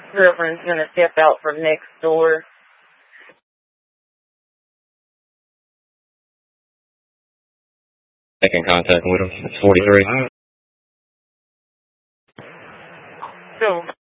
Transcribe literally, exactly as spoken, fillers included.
Girlfriend's gonna step out from next door. Making contact with him. It's forty-three. So